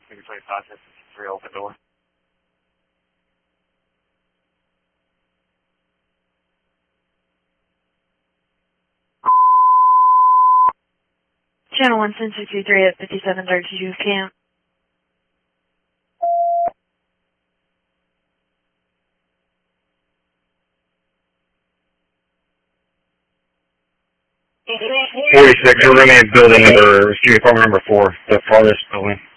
maybe 25, 53, open door. Channel 163 at 5732 camp. We're running at building number, street apartment number 4, the farthest building.